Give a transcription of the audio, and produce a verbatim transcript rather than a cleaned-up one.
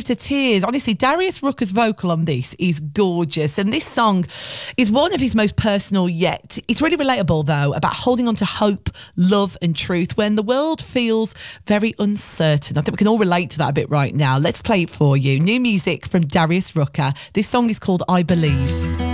to tears. Honestly, Darius Rucker's vocal on this is gorgeous. And this song is one of his most personal yet. It's really relatable, though, about holding on to hope, love and truth when the world feels very uncertain. I think we can all relate to that a bit right now. Let's play it for you. New music from Darius Rucker. This song is called I Believe.